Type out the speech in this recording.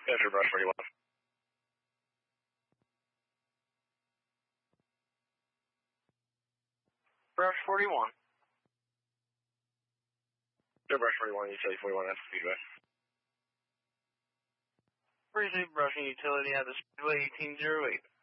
After Brush 41. Brush 41. Brush 41, utility 41, that's Speedway. Appreciate brushing utility at the Speedway 1808.